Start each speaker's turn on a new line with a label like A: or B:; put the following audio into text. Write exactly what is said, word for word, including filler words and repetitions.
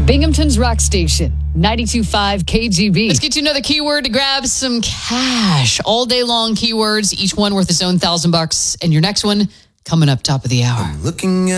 A: Binghamton's Rock Station, ninety-two point five K G B.
B: Let's get to another keyword to grab some cash. All day long keywords, each one worth its own thousand bucks. And your next one coming up top of the hour.
C: I'm looking at